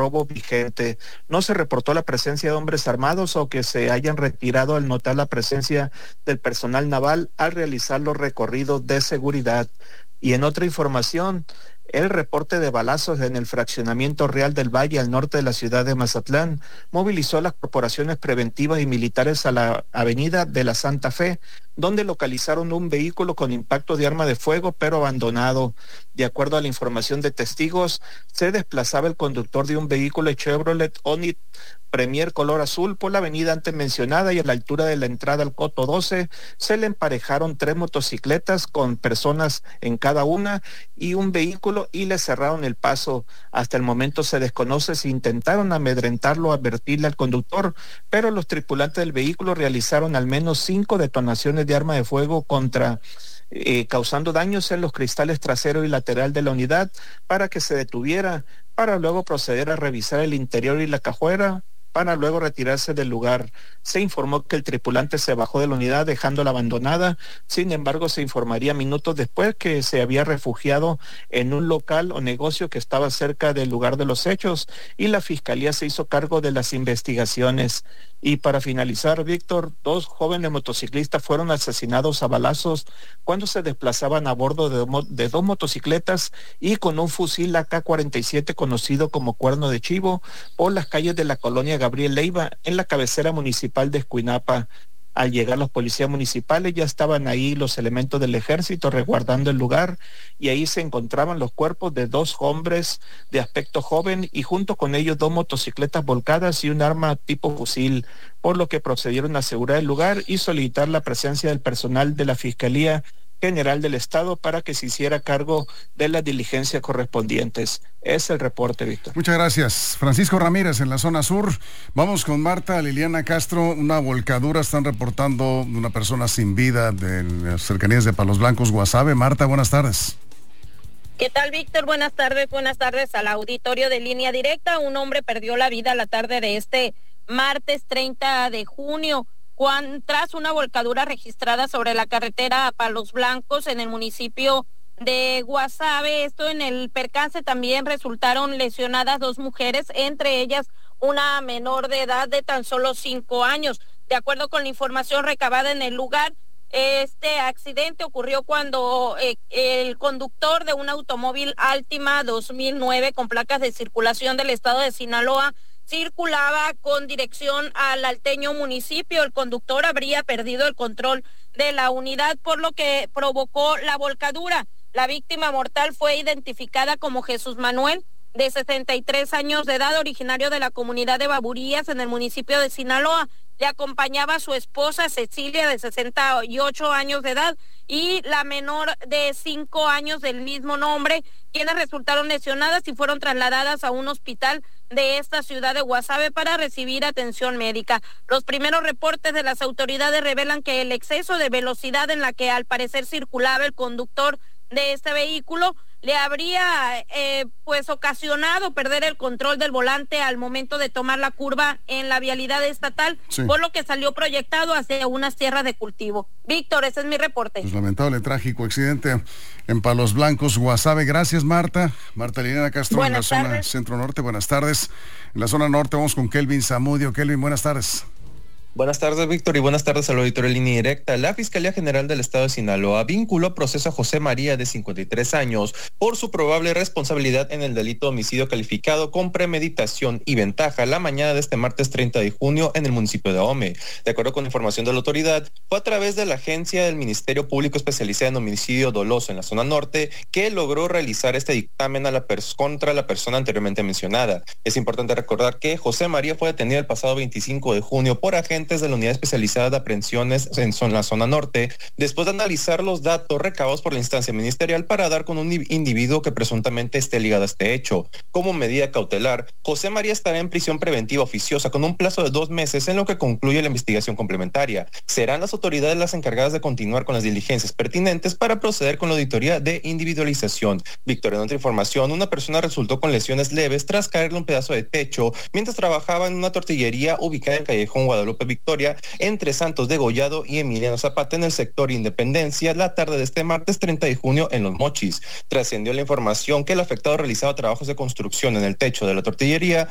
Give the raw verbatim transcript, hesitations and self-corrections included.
robo vigente. No se reportó la presencia de hombres armados o que se hayan retirado al notar la presencia del personal naval al realizar los recorridos de seguridad. Y en otra información, el reporte de balazos en el fraccionamiento Real del Valle al norte de la ciudad de Mazatlán movilizó a las corporaciones preventivas y militares a la avenida de la Santa Fe, donde localizaron un vehículo con impacto de arma de fuego pero abandonado. De acuerdo a la información de testigos, se desplazaba el conductor de un vehículo Chevrolet Onix Premier color azul por la avenida antes mencionada y a la altura de la entrada al Coto doce se le emparejaron tres motocicletas con personas en cada una y un vehículo y le cerraron el paso. Hasta el momento se desconoce si intentaron amedrentarlo o advertirle al conductor, pero los tripulantes del vehículo realizaron al menos cinco detonaciones de arma de fuego contra Eh, causando daños en los cristales trasero y lateral de la unidad para que se detuviera, para luego proceder a revisar el interior y la cajuela, para luego retirarse del lugar. Se informó que el tripulante se bajó de la unidad dejándola abandonada, sin embargo se informaría minutos después que se había refugiado en un local o negocio que estaba cerca del lugar de los hechos y la fiscalía se hizo cargo de las investigaciones. Y para finalizar, Víctor, dos jóvenes motociclistas fueron asesinados a balazos cuando se desplazaban a bordo de, de dos motocicletas y con un fusil A K cuarenta y siete conocido como cuerno de chivo por las calles de la colonia Gabriel Leiva en la cabecera municipal de Escuinapa. Al llegar los policías municipales ya estaban ahí los elementos del ejército resguardando el lugar y ahí se encontraban los cuerpos de dos hombres de aspecto joven y junto con ellos dos motocicletas volcadas y un arma tipo fusil, por lo que procedieron a asegurar el lugar y solicitar la presencia del personal de la Fiscalía General del Estado para que se hiciera cargo de las diligencias correspondientes. Es el reporte, Víctor. Muchas gracias. Francisco Ramírez en la zona sur. Vamos con Marta Liliana Castro. Una volcadura están reportando de una persona sin vida de las cercanías de Palos Blancos, Guasave. Marta, buenas tardes. ¿Qué tal, Víctor? Buenas tardes. Buenas tardes al auditorio de Línea Directa. Un hombre perdió la vida la tarde de este martes treinta de junio. Juan, tras una volcadura registrada sobre la carretera a Palos Blancos en el municipio de Guasave. Esto en el percance también resultaron lesionadas dos mujeres, entre ellas una menor de edad de tan solo cinco años. De acuerdo con la información recabada en el lugar, este accidente ocurrió cuando eh, el conductor de un automóvil Altima dos mil nueve con placas de circulación del estado de Sinaloa circulaba con dirección al alteño municipio. El conductor habría perdido el control de la unidad, por lo que provocó la volcadura. La víctima mortal fue identificada como Jesús Manuel, de sesenta y tres años de edad, originario de la comunidad de Baburías en el municipio de Sinaloa. Le acompañaba su esposa Cecilia, de sesenta y ocho años de edad, y la menor de cinco años del mismo nombre, quienes resultaron lesionadas y fueron trasladadas a un hospital de esta ciudad de Guasave para recibir atención médica. Los primeros reportes de las autoridades revelan que el exceso de velocidad en la que al parecer circulaba el conductor de este vehículo le habría eh, pues ocasionado perder el control del volante al momento de tomar la curva en la vialidad estatal, sí, por lo que salió proyectado hacia unas tierras de cultivo. Víctor, ese es mi reporte. Pues lamentable, trágico accidente en Palos Blancos, Guasave. Gracias, Marta. Marta Liliana Castro. Buenas en la tardes. Zona centro-norte. Buenas tardes. En la zona norte vamos con Kelvin Zamudio. Kelvin, buenas tardes. Buenas tardes, Víctor, y buenas tardes al auditorio de Línea Directa. La Fiscalía General del Estado de Sinaloa vinculó a proceso a José María, de cincuenta y tres años, por su probable responsabilidad en el delito de homicidio calificado con premeditación y ventaja la mañana de este martes treinta de junio en el municipio de Ahome. De acuerdo con información de la autoridad, fue a través de la agencia del Ministerio Público especializada en homicidio doloso en la zona norte que logró realizar este dictamen a la pers- contra la persona anteriormente mencionada. Es importante recordar que José María fue detenido el pasado veinticinco de junio por agentes de la Unidad Especializada de Aprehensiones en la zona norte, después de analizar los datos recabados por la instancia ministerial para dar con un individuo que presuntamente esté ligado a este hecho. Como medida cautelar, José María estará en prisión preventiva oficiosa con un plazo de dos meses en lo que concluye la investigación complementaria. Serán las autoridades las encargadas de continuar con las diligencias pertinentes para proceder con la auditoría de individualización. Víctor, en otra información, una persona resultó con lesiones leves tras caerle un pedazo de techo mientras trabajaba en una tortillería ubicada en Callejón Guadalupe Victoria, entre Santos de Gollado y Emiliano Zapata, en el sector Independencia, la tarde de este martes treinta de junio en Los Mochis. Trascendió la información que el afectado realizaba trabajos de construcción en el techo de la tortillería